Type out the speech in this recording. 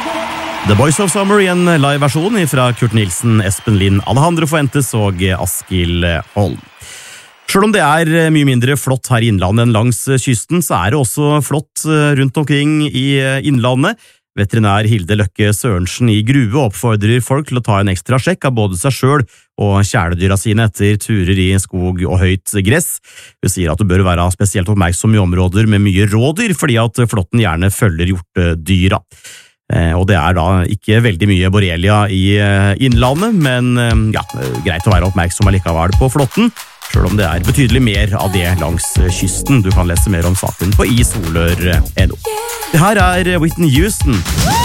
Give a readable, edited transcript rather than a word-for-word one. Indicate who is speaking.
Speaker 1: The Boys of Summer i en live-versjon fra Kurt Nilsen, Espen Lind, Alejandro Fuentes og Askild Holm. Selv om det mye mindre flott her i innlandet enn langs kysten, så det også flott rundt omkring i innlandet. Veterinær Hilde Løkke Sørensen i Grue oppfordrer folk til å ta en ekstra sjekk av både seg selv og kjæledyra sine etter turer i skog og høyt gress. Hun sier at du bør være spesielt oppmerksom i områder med mye rådyr, fordi at flåtten gjerne følger hjortedyra. Og det da ikke veldig mye borrelia i innlandet, men greit å være oppmerksom allikevel på flåtten, selv om det betydelig mer av det langs kysten. Du kan lese mer om saken på isolør.no. Det her Whitney Houston.